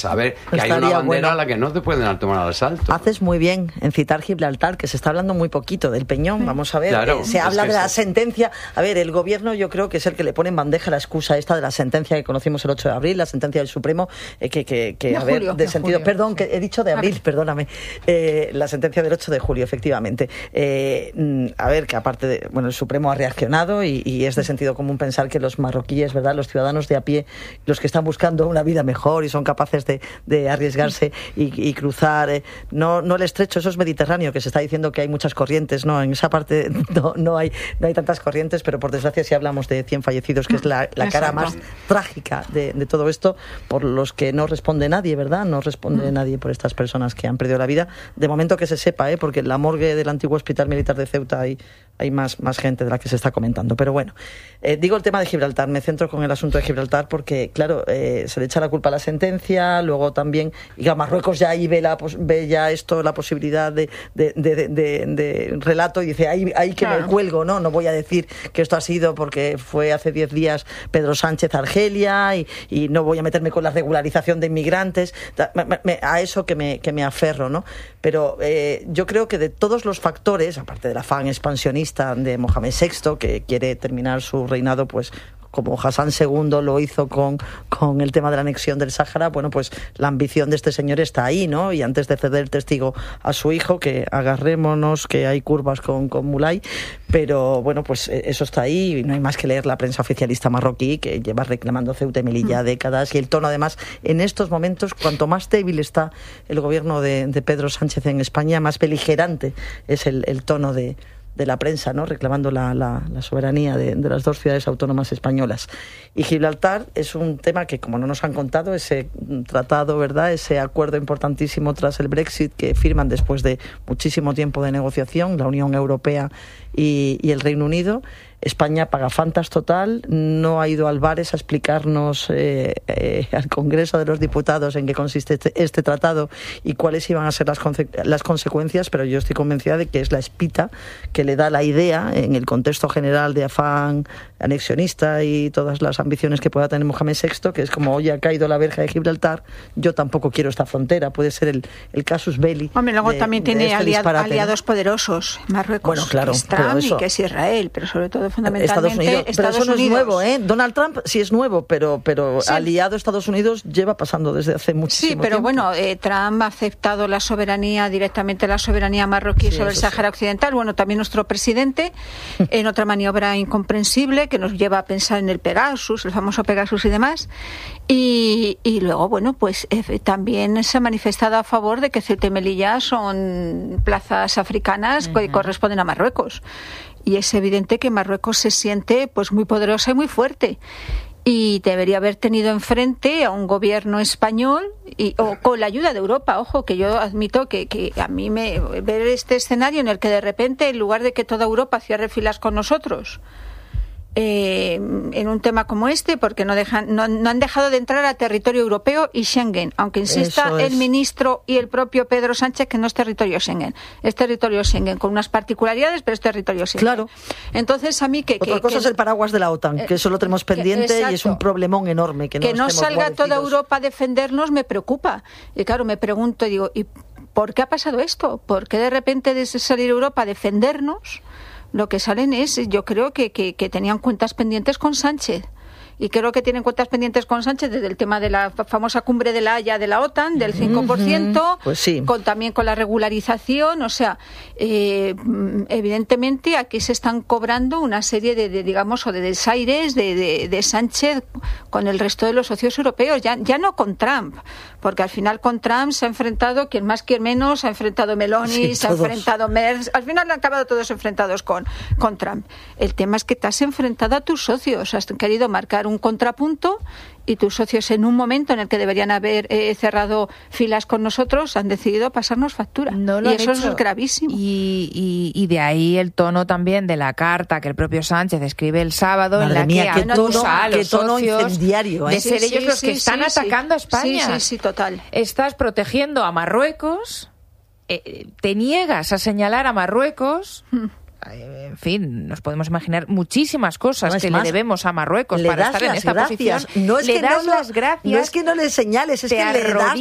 Saber que hay una bandera a la que no te pueden tomar al asalto. Haces muy bien en citar Gibraltar, que se está hablando muy poquito del Peñón. Vamos a ver, claro, se habla de la sentencia. A ver, el gobierno yo creo que es el que le pone en bandeja la excusa esta de la sentencia que conocimos el 8 de abril, la sentencia del Supremo, perdón, que he dicho de abril, perdóname, la sentencia del 8 de julio, efectivamente. A ver, que aparte el Supremo ha reaccionado y es de sentido común pensar que los marroquíes, ¿verdad?, los ciudadanos de a pie, los que están buscando una vida mejor y son capaces de arriesgarse y cruzar, no el estrecho, eso es Mediterráneo, que se está diciendo que hay muchas corrientes, no, en esa parte no hay tantas corrientes, pero por desgracia si hablamos de 100 fallecidos, que es la cara más trágica de todo esto, por los que no responde nadie, ¿verdad? No responde nadie por estas personas que han perdido la vida, de momento que se sepa, porque en la morgue del antiguo Hospital Militar de Ceuta hay más gente de la que se está comentando, pero bueno, digo el tema de Gibraltar, me centro con el asunto de Gibraltar porque, claro, se le echa la culpa a la sentencia, luego también, y a Marruecos ya ahí ve ya esto, la posibilidad de relato, y dice, ahí que me cuelgo, no voy a decir que esto ha sido porque fue hace 10 días Pedro Sánchez a Argelia y no voy a meterme con la regularización de inmigrantes, a eso que me aferro, ¿no? Pero yo creo que de todos los factores, aparte del afán expansionista de Mohamed VI, que quiere terminar su reinado, pues como Hassan II lo hizo con el tema de la anexión del Sáhara, bueno, pues la ambición de este señor está ahí, ¿no? Y antes de ceder testigo a su hijo, que agarrémonos, que hay curvas con Mulay, pero bueno, pues eso está ahí y no hay más que leer la prensa oficialista marroquí, que lleva reclamando Ceuta y Melilla décadas, y el tono, además, en estos momentos, cuanto más débil está el gobierno de Pedro Sánchez en España, más beligerante es el tono de la prensa, ¿no?, reclamando la soberanía de las dos ciudades autónomas españolas. Y Gibraltar es un tema que, como no nos han contado, ese tratado, ¿verdad?, ese acuerdo importantísimo tras el Brexit que firman después de muchísimo tiempo de negociación la Unión Europea y el Reino Unido. España paga fantas total, no ha ido a Álvarez a explicarnos al Congreso de los Diputados en qué consiste este tratado y cuáles iban a ser las consecuencias, pero yo estoy convencida de que es la espita que le da la idea, en el contexto general de afán anexionista y todas las ambiciones que pueda tener Mohamed VI, que es como, oye, ha caído la verja de Gibraltar, yo tampoco quiero esta frontera, puede ser el casus belli. Hombre, luego también tiene aliados poderosos, Marruecos, bueno, claro, que es Trump y que es Israel, pero sobre todo fundamentalmente Estados Unidos. No es nuevo, Donald Trump sí es nuevo, pero sí, aliado Estados Unidos lleva pasando desde hace muchísimo tiempo. Sí, pero bueno, Trump ha aceptado directamente la soberanía marroquí sobre el Sáhara Occidental. Bueno, también nuestro presidente, en otra maniobra incomprensible que nos lleva a pensar en el Pegasus, el famoso Pegasus y demás. Y luego, bueno, pues también se ha manifestado a favor de que Ceuta y Melilla son plazas africanas que corresponden a Marruecos. Y es evidente que Marruecos se siente pues muy poderosa y muy fuerte. Y debería haber tenido enfrente a un gobierno español o con la ayuda de Europa. Ojo, que yo admito que a mí ver este escenario en el que de repente, en lugar de que toda Europa cierre filas con nosotros, en un tema como este, porque no han dejado de entrar a territorio europeo y Schengen, aunque insista el ministro y el propio Pedro Sánchez que no es territorio Schengen, es territorio Schengen con unas particularidades, pero es territorio Schengen. Claro. Entonces a mí otra cosa es el paraguas de la OTAN, que eso lo tenemos pendiente, y es un problemón enorme que no salga toda Europa a defendernos, me preocupa. Y claro, me pregunto, digo, ¿y por qué ha pasado esto? ¿Por qué de repente de salir Europa a defendernos? Lo que salen es, yo creo que tenían cuentas pendientes con Sánchez. Y creo que tienen cuentas pendientes con Sánchez desde el tema de la famosa cumbre de la Haya de la OTAN, del 5%, pues sí, también con la regularización. O sea, evidentemente aquí se están cobrando una serie de desaires de Sánchez con el resto de los socios europeos, ya no con Trump, porque al final con Trump se ha enfrentado quien más quien menos, se ha enfrentado Meloni, se ha enfrentado Merz, al final han acabado todos enfrentados con Trump. El tema es que te has enfrentado a tus socios, has querido marcar un contrapunto y tus socios, en un momento en el que deberían haber cerrado filas con nosotros, han decidido pasarnos factura. No lo y han eso hecho. es gravísimo. Y de ahí el tono también de la carta que el propio Sánchez escribe el sábado, Madre en la mía, que acusa a los socios incendiario, de ser ellos los que están atacando a España. Sí, total. Estás protegiendo a Marruecos, te niegas a señalar a Marruecos en fin, nos podemos imaginar muchísimas cosas que le debemos a Marruecos le para das estar en esta gracias. posición. No es le que das no, las gracias. No es que no le señales, es que le das